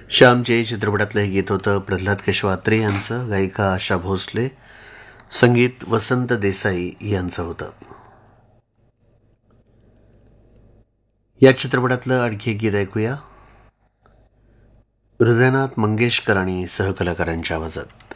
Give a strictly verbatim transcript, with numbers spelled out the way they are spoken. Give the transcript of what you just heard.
श्यामचे चित्रपटातलं हे गीत होतं प्रल्हाद केशवात्रे यांचं, गायिका आशा भोसले, संगीत वसंत देसाई यांचं होतं. या चित्रपटातलं आणखी एक गीत ऐकूया, हृदयनाथ मंगेशकर आणि सहकलाकारांच्या आवाजात.